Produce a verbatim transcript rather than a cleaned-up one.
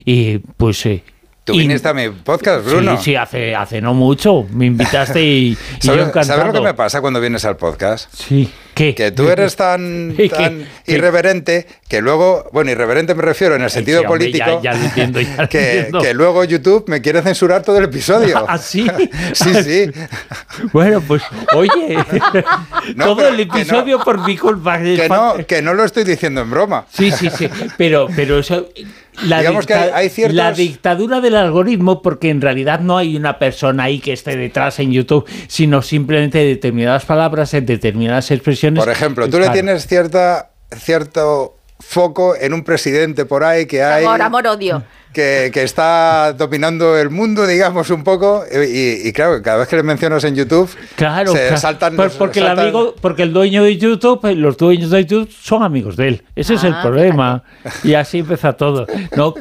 y pues... Eh, Tú viniste a mi podcast, Bruno. Sí, sí, hace, hace no mucho. Me invitaste y, y ¿Sabes, yo encantado. ¿Sabes lo que me pasa cuando vienes al podcast? Sí. ¿Qué? Que tú eres tan, tan ¿Qué? irreverente que luego, bueno, irreverente me refiero en el sentido sí, hombre, político, ya, ya lo entiendo, ya lo que, entiendo. que luego YouTube me quiere censurar todo el episodio. ¿Ah, sí? Sí, sí. Bueno, pues, oye, No, todo pero el que episodio no, por mi culpa. Que no, que no lo estoy diciendo en broma. Sí, sí, sí, pero, pero eso... La, Digamos que hay, hay ciertos... la dictadura del algoritmo, porque en realidad no hay una persona ahí que esté detrás en YouTube, sino simplemente determinadas palabras en determinadas expresiones. Por ejemplo, tú claro. le tienes cierta, cierto foco en un presidente por ahí que hay... Amor, amor, odio. Que, que está dominando el mundo, digamos, un poco, y, y claro, cada vez que le mencionas en YouTube, claro, se claro. saltan... Pues porque, saltan... el amigo, porque el dueño de YouTube, los dueños de YouTube son amigos de él. Ese Ah, es el problema. Fíjate. Y así empieza todo. No,